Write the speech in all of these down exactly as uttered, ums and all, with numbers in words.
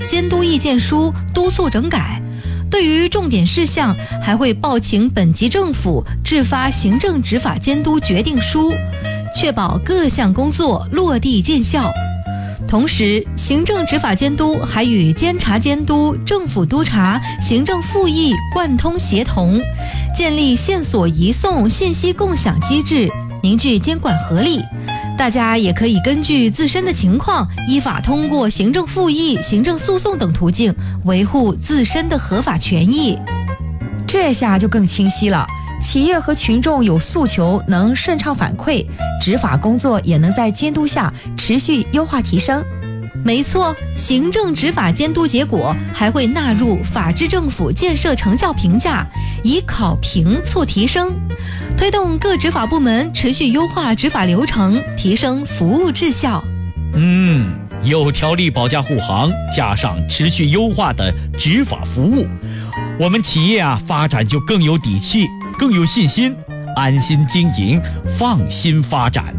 监督意见书，督促整改。对于重点事项，还会报请本级政府制发行政执法监督决定书，确保各项工作落地见效。同时，行政执法监督还与监察监督、政府督察、行政复议贯通协同，建立线索移送、信息共享机制，凝聚监管合力。大家也可以根据自身的情况，依法通过行政复议、行政诉讼等途径，维护自身的合法权益。 这下就更清晰了。企业和群众有诉求能顺畅反馈，执法工作也能在监督下持续优化提升。 没错，行政执法监督结果还会纳入法治政府建设成效评价，以考评促提升，推动各执法部门持续优化执法流程，提升服务质效。 嗯，有条例保驾护航，加上持续优化的执法服务，我们企业啊发展就更有底气，更有信心，安心经营，放心发展。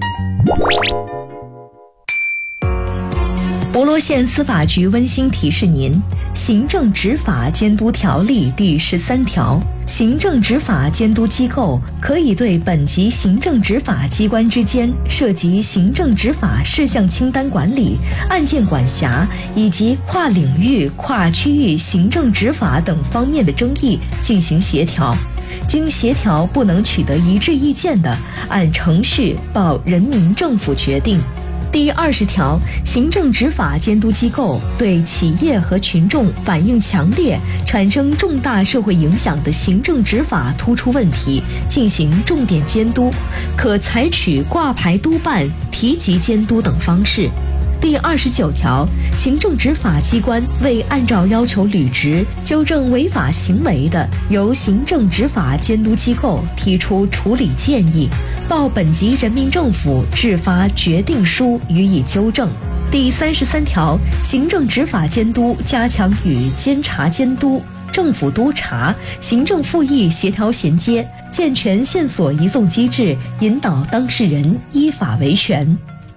博罗县司法局温馨提示您：行政执法监督条例第十三条，行政执法监督机构可以对本级行政执法机关之间涉及行政执法事项清单管理、案件管辖以及跨领域、跨区域行政执法等方面的争议进行协调。经协调不能取得一致意见的，按程序报人民政府决定。第二十条，行政执法监督机构对企业和群众反映强烈、产生重大社会影响的行政执法突出问题进行重点监督，可采取挂牌督办、提级监督等方式。第二十九条，行政执法机关未按照要求履职、纠正违法行为的，由行政执法监督机构提出处理建议，报本级人民政府制发决定书予以纠正。第三十三条，行政执法监督加强与监察监督、政府督察、行政复议协调衔接，健全线索移送机制，引导当事人依法维权。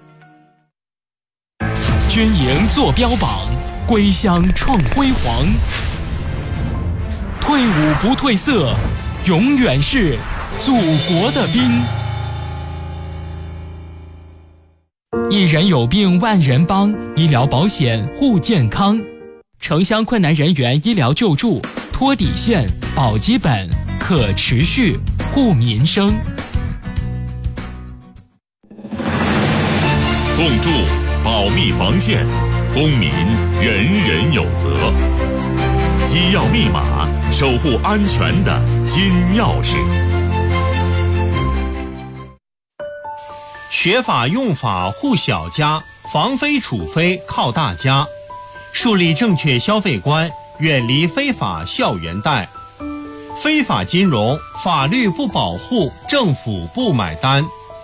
军营坐标榜，归乡创辉煌。退伍不褪色，永远是祖国的兵。一人有病万人帮，医疗保险护健康。城乡困难人员医疗救助，托底线，保基本，可持续，护民生。 共筑保密防线，公民人人有责。机要密码，守护安全的金钥匙。 学法用法护小家，防非处非靠大家。树立正确消费观，远离非法校园贷。非法金融，法律不保护，政府不买单。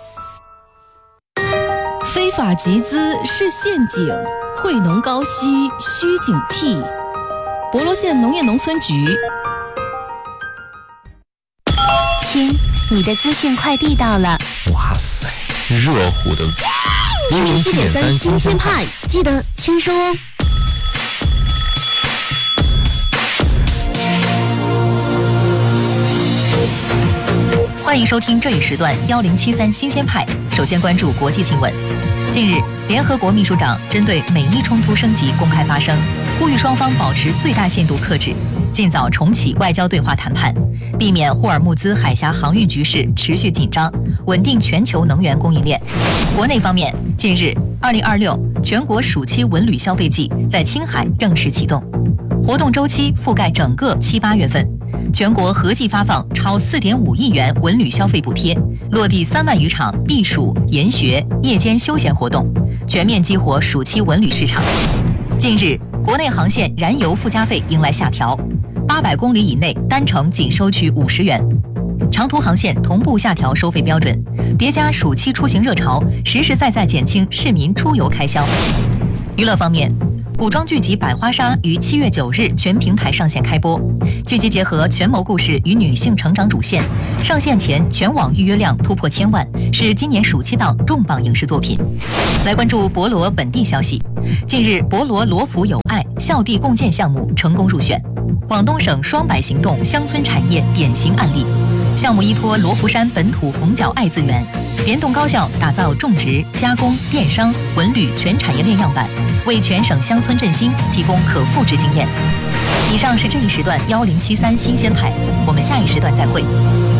非法集资是陷阱，惠农高息需警惕。博罗县农业农村局。 亲，你的资讯快递到了。 哇塞，热乎的一零七点三新鲜派， 记得签收哦。 欢迎收听这一时段幺零七三新鲜派。首先关注国际新闻。近日，联合国秘书长针对美伊冲突升级公开发声，呼吁双方保持最大限度克制，尽早重启外交对话谈判，避免霍尔木兹海峡航运局势持续紧张，稳定全球能源供应链。国内方面，近日，二零二六全国暑期文旅消费季在青海正式启动，活动周期覆盖整个七八月份。全国合计发放超 四点五亿元文旅消费补贴，落地三万余场避暑、研学、夜间休闲活动，全面激活暑期文旅市场。近日，国内航线燃油附加费迎来下调，八百公里以内单程仅收取五十元，长途航线同步下调收费标准，叠加暑期出行热潮，实实在在减轻市民出游开销。娱乐方面， 古装剧集《百花杀》于七月九日全平台上线开播。剧集结合权谋故事与女性成长主线，上线前全网预约量突破千万，是今年暑期档重磅影视作品。来关注博罗本地消息。近日，博罗罗浮有爱校地共建项目成功入选，广东省双百行动乡村产业典型案例。项目依托罗浮山本土红角爱资源，联动高校打造种植、加工、电商、文旅全产业链样板，为全省乡村振兴提供可复制经验。以上是这一时段幺零七三新鲜派，我们下一时段再会。